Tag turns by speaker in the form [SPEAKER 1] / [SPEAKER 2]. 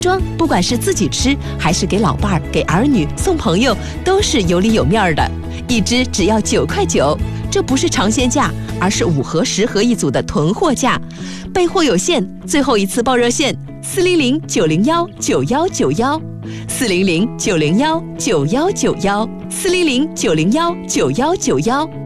[SPEAKER 1] 装不管是自己吃还是给老伴儿、给儿女、送朋友，都是有里有面儿的。一只只要9块9，这不是尝鲜价，而是5盒10盒一组的囤货价。备货有限，最后一次报热线：400-901-9191，400-901-9191，400-901-9191。